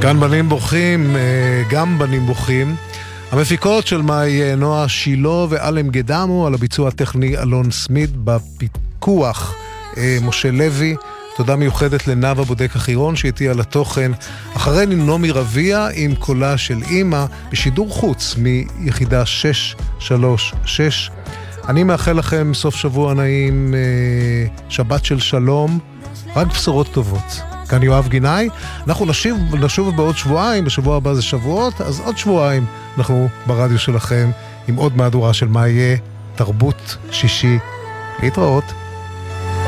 כאן בנים בוכים, גם בנים בוכים. המפיקות של מאי נועה שילו ואלם גדמו, על הביצוע הטכני אלון סמית, בפיקוח משה לוי. תודה מיוחדת לנאווה בודק החירון שהייתי על התוכן. אחרינו נעמי רביע עם קולה של אמא בשידור חוץ מיחידה 636. אני מאחל לכם סוף שבוע נעים, שבת של שלום, רק בשורות טובות. כאן יואב גינאי, אנחנו נשוב בעוד שבועיים, בשבוע הבא זה שבועות, אז עוד שבועיים אנחנו ברדיו שלכם עם עוד מהדורה של מה יהיה תרבות שישי. להתראות.